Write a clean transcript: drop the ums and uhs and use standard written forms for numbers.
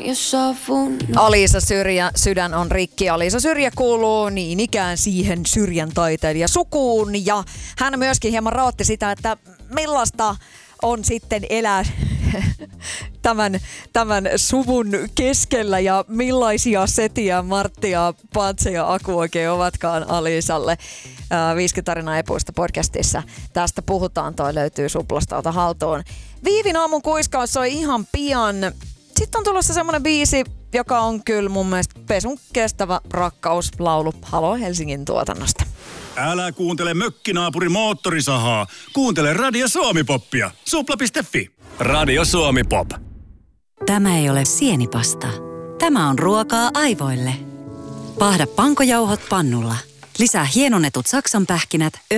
Aliisa Syrjä, sydän on rikki. Aliisa Syrjä kuuluu niin ikään siihen Syrjän taiteilijasukuun. Ja hän myöskin hieman raotti sitä, että millaista on sitten elää tämän suvun keskellä ja millaisia Setiä, Marttia, Pantse ja Aku oikein ovatkaan Aliisalle. 50 tarinaa epuista podcastissa. Tästä puhutaan, toi löytyy Suplasta, ota haltuun. Viivin aamun kuiskaus soi ihan pian. Sitten on tulossa semmonen biisi, joka on kyllä mun mielestä pesun kestävä rakkauslaulu Halo Helsingin tuotannosta. Älä kuuntele mökkinaapurin moottorisahaa. Kuuntele Radio Suomi-poppia. Supla.fi. Radio Suomi-pop. Tämä ei ole sienipasta. Tämä on ruokaa aivoille. Paahda pankojauhot pannulla. Lisää hienonnetut saksanpähkinät,